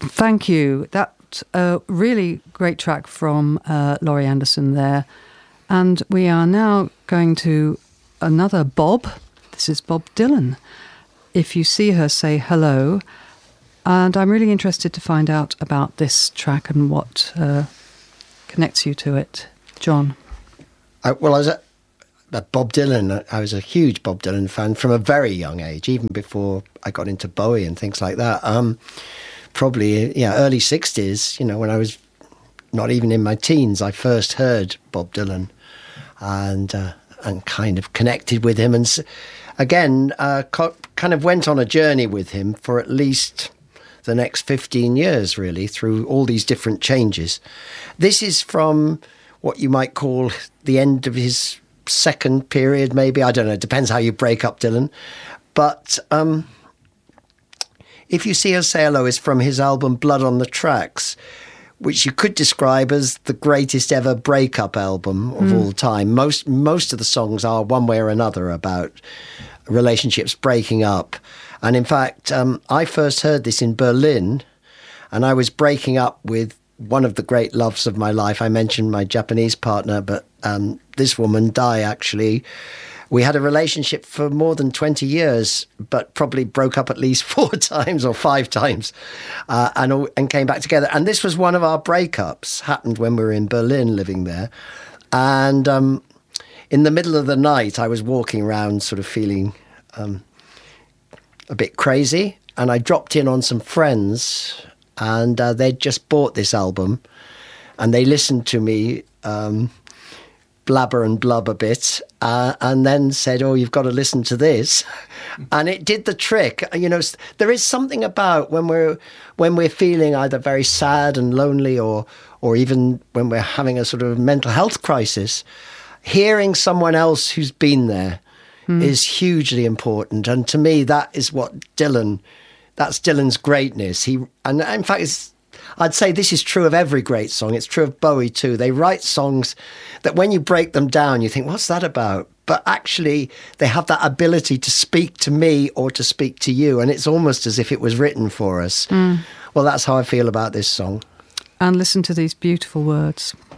Thank you. That's a really great track from Laurie Anderson there. And we are now going to another Bob. This is Bob Dylan. If you see her, say hello. And I'm really interested to find out about this track and what connects you to it. John? Well, I was Bob Dylan. I was a huge Bob Dylan fan from a very young age, even before I got into Bowie and things like that. Probably, early 60s, when I was not even in my teens, I first heard Bob Dylan and kind of connected with him. And again, kind of went on a journey with him for at least the next 15 years, really, through all these different changes. This is from what you might call the end of his second period, maybe. I don't know. It depends how you break up Dylan. But If You See Us Say Hello is from his album Blood on the Tracks, which you could describe as the greatest ever breakup album of all time. Most of the songs are one way or another about relationships breaking up. And in fact, I first heard this in Berlin, and I was breaking up with one of the great loves of my life. I mentioned my Japanese partner, but this woman, Dai, actually, we had a relationship for more than 20 years, but probably broke up at least 4 times or 5 times and came back together. And this was one of our breakups, happened when we were in Berlin living there. And in the middle of the night, I was walking around sort of feeling a bit crazy. And I dropped in on some friends and they'd just bought this album. And they listened to me blabber and blub a bit, and then said, "Oh, you've got to listen to this," and it did the trick. There is something about when we're feeling either very sad and lonely, or even when we're having a sort of mental health crisis, hearing someone else who's been there is hugely important. And to me, that is that's Dylan's greatness. And in fact, I'd say this is true of every great song. It's true of Bowie too. They write songs that when you break them down, you think, what's that about? But actually, they have that ability to speak to me or to speak to you. And it's almost as if it was written for us. Well, that's how I feel about this song. And listen to these beautiful words.